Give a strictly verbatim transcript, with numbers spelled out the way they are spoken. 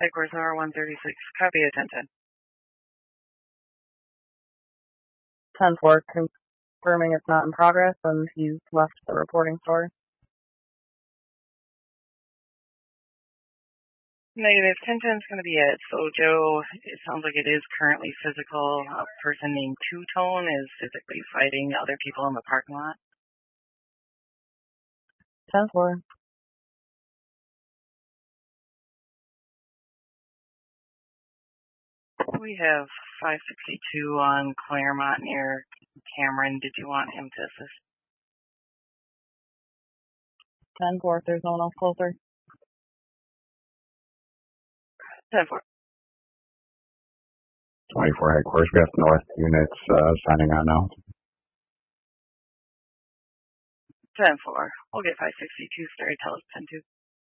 Headquarters R one thirty-six, copy at ten ten. ten four, confirming it's not in progress and he's left the reporting store. Negative, ten ten is going to be it. So, Joe, it sounds like it is currently physical. A person named Two Tone is physically fighting other people in the parking lot. ten four. We have five sixty-two on Claremont near Cameron. Did you want him to assist? ten four, if there's no one else closer. ten four. twenty-four headquarters, we have north units uh, signing on now. ten four. We'll get five sixty-two, Storytellers ten two.